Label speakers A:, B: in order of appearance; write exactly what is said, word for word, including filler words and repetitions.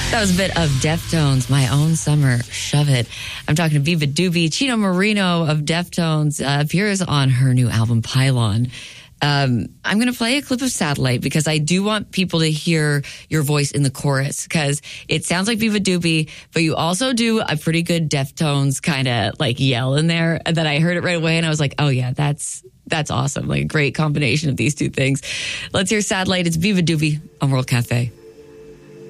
A: That was a bit of Deftones, My Own Summer, Shove It. I'm talking to Viva Doobie. Chino Marino of Deftones uh, appears on her new album, Pylon. Um, I'm going to play a clip of Satellite because I do want people to hear your voice in the chorus because it sounds like Viva Doobie, but you also do a pretty good Deftones kind of like yell in there. And then I heard it right away and I was like, oh yeah, that's that's awesome. Like a great combination of these two things. Let's hear Satellite. It's Viva Doobie on World Cafe.